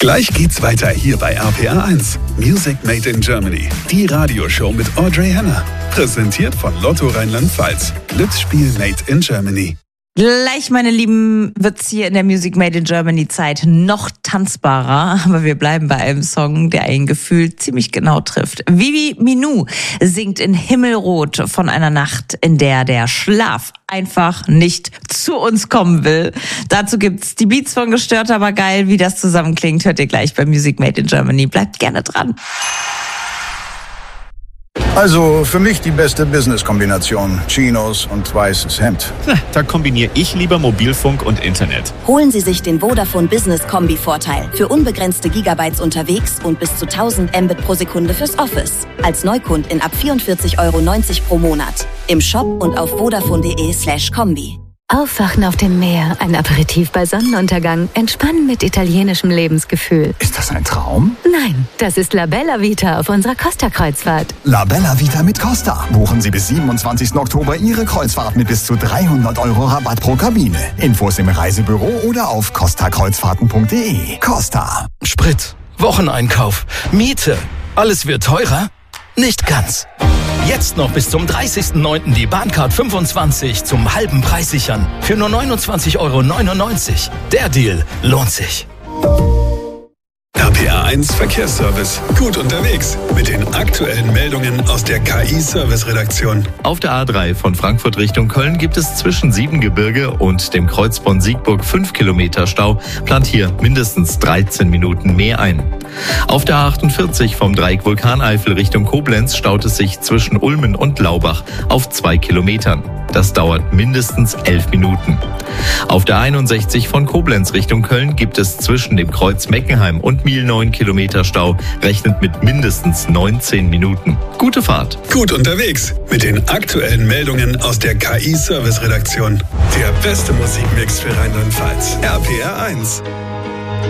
Gleich geht's weiter hier bei RPR 1. Music Made in Germany. Die Radioshow mit Audrey Henner. Präsentiert von Lotto Rheinland-Pfalz. Glücksspiel Made in Germany. Gleich, meine Lieben, wird's hier in der Music Made in Germany Zeit noch tanzbarer. Aber wir bleiben bei einem Song, der ein Gefühl ziemlich genau trifft. Vivi Minou singt in Himmelrot von einer Nacht, in der der Schlaf einfach nicht zu uns kommen will. Dazu gibt's die Beats von Gestört, aber geil. Wie das zusammenklingt, hört ihr gleich bei Music Made in Germany. Bleibt gerne dran. Also für mich die beste Business-Kombination. Chinos und weißes Hemd. Da kombiniere ich lieber Mobilfunk und Internet. Holen Sie sich den Vodafone Business Kombi-Vorteil. Für unbegrenzte Gigabytes unterwegs und bis zu 1000 Mbit pro Sekunde fürs Office. Als Neukundin ab 44,90 € pro Monat. Im Shop und auf vodafone.de/kombi. Aufwachen auf dem Meer, ein Aperitif bei Sonnenuntergang, entspannen mit italienischem Lebensgefühl. Ist das ein Traum? Nein, das ist La Bella Vita auf unserer Costa-Kreuzfahrt. La Bella Vita mit Costa. Buchen Sie bis 27. Oktober Ihre Kreuzfahrt mit bis zu 300 € Rabatt pro Kabine. Infos im Reisebüro oder auf costakreuzfahrten.de. Costa. Sprit, Wocheneinkauf, Miete. Alles wird teurer? Nicht ganz. Jetzt noch bis zum 30.09. die Bahncard 25 zum halben Preis sichern. Für nur 29,99 €. Der Deal lohnt sich. RPR 1 Verkehrsservice. Gut unterwegs mit den aktuellen Meldungen aus der KI-Service-Redaktion. Auf der A3 von Frankfurt Richtung Köln gibt es zwischen Siebengebirge und dem Kreuzbahn Siegburg 5 Kilometer Stau. Plant hier mindestens 13 Minuten mehr ein. Auf der A48 vom Dreieck Vulkaneifel Richtung Koblenz staut es sich zwischen Ulmen und Laubach auf 2 Kilometern. Das dauert mindestens 11 Minuten. Auf der 61 von Koblenz Richtung Köln gibt es zwischen dem Kreuz Meckenheim und Miel 9 Kilometer Stau, rechnet mit mindestens 19 Minuten. Gute Fahrt. Gut unterwegs mit den aktuellen Meldungen aus der KI-Service-Redaktion. Der beste Musikmix für Rheinland-Pfalz. RPR 1.